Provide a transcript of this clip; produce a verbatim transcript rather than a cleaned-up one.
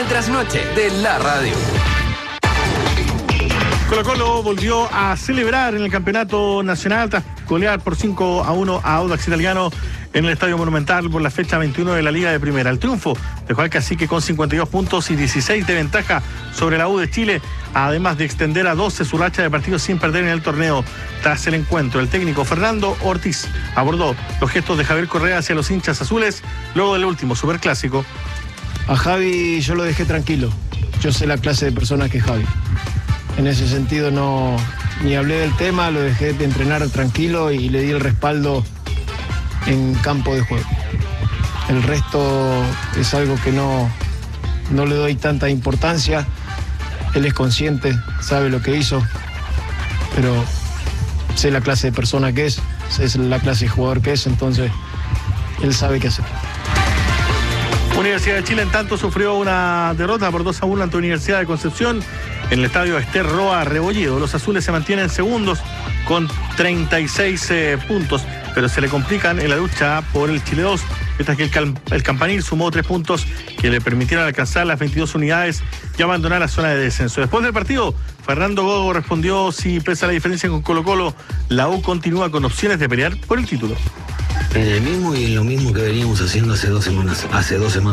el trasnoche de la radio. Colo-Colo volvió a celebrar en el campeonato nacional tras golear por cinco a uno a Audax Italiano en el Estadio Monumental por la fecha veintiuno de la Liga de Primera. El triunfo dejó al Cacique con cincuenta y dos puntos y dieciséis de ventaja sobre la U de Chile, además de extender a doce su racha de partidos sin perder en el torneo. Tras el encuentro, el técnico Fernando Ortiz abordó los gestos de Javier Correa hacia los hinchas azules luego del último superclásico. A Javi yo lo dejé tranquilo. Yo sé la clase de persona que es Javi. En ese sentido no ni hablé del tema, lo dejé de entrenar tranquilo y le di el respaldo en campo de juego. El resto es algo que no, no le doy tanta importancia. Él es consciente, sabe lo que hizo, pero sé la clase de persona que es, sé la clase de jugador que es, entonces él sabe qué hacer. Universidad de Chile, en tanto, sufrió una derrota por dos a uno ante Universidad de Concepción en el estadio Ester Roa Rebolledo. Los azules se mantienen segundos con treinta y seis eh, puntos, pero se le complican en la lucha por el Chile dos, mientras que el, cal- el Campanil sumó tres puntos que le permitieron alcanzar las veintidós unidades y abandonar la zona de descenso. Después del partido, Fernando Gogo respondió si, pese a la diferencia con Colo-Colo, la U continúa con opciones de pelear por el título. En el mismo y en lo mismo que veníamos haciendo hace dos semanas, hace dos semanas.